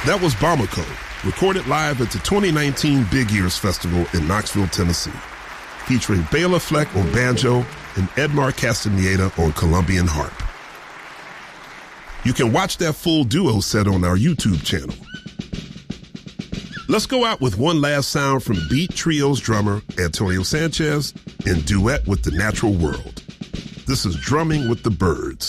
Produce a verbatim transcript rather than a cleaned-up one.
That was Bamako, recorded live at the twenty nineteen Big Ears Festival in Knoxville, Tennessee, featuring Bela Fleck on banjo and Edmar Castaneda on Colombian harp. You can watch that full duo set on our YouTube channel. Let's go out with one last sound from Beat Trio's drummer, Antonio Sanchez, in duet with the Natural World. This is Drumming with the Birds.